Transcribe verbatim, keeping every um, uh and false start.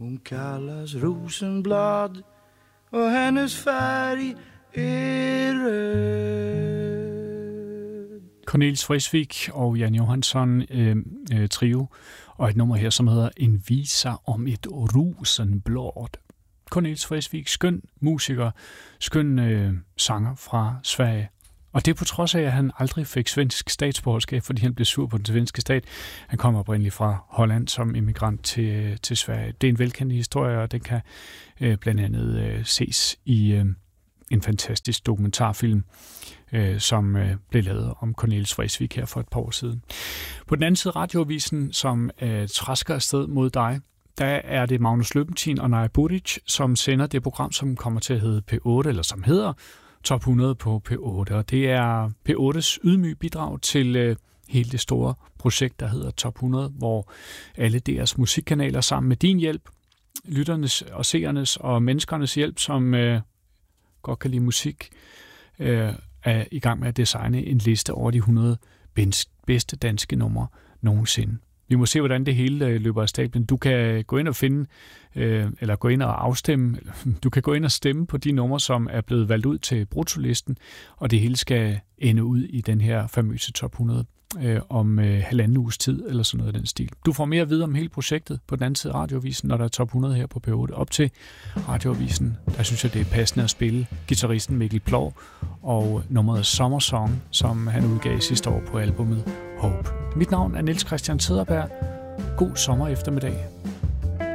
Hon kallas Rosenblad och hennes färg är röd. Cornelis Vreeswijk og Jan Johansson øh, øh, trio, og et nummer her, som hedder En visa om et rosenblad. Cornelis Vreeswijk, skøn musiker, skøn øh, sanger fra Sverige. Og det er på trods af, at han aldrig fik svensk statsborgerskab, fordi han blev sur på den svenske stat. Han kom oprindeligt fra Holland som immigrant til, til Sverige. Det er en velkendt historie, og den kan øh, blandt andet øh, ses i øh, en fantastisk dokumentarfilm, øh, som øh, blev lavet om Cornelis Vreeswijk her for et par år siden. På den anden side radioavisen, som øh, træsker afsted mod dig, der er det Magnus Løbentin og Naja Buric, som sender det program, som kommer til at hedde P otte, eller som hedder Top hundrede på P otte. Og det er P ottes ydmyge bidrag til øh, hele det store projekt, der hedder Top hundrede, hvor alle deres musikkanaler sammen med din hjælp, lytternes og seernes og menneskernes hjælp, som øh, godt kan lide musik, øh, er i gang med at designe en liste over de hundrede bedste danske numre nogensinde. Vi må se, hvordan det hele løber af stablen. Du kan gå ind og finde, øh, eller gå ind og afstemme, du kan gå ind og stemme på de numre, som er blevet valgt ud til bruttolisten, og det hele skal ende ud i den her famøse Top hundrede øh, om øh, halvanden uges tid, eller sådan noget af den stil. Du får mere at vide om hele projektet på den anden side af radioavisen, når der er Top hundrede her på P otte. Op til radioavisen, der synes jeg, det er passende at spille guitaristen Mikkel Plov og nummeret Summer Song, som han udgav sidste år på albumet Hope. Mit navn er Niels Christian Cederberg. God sommer eftermiddag.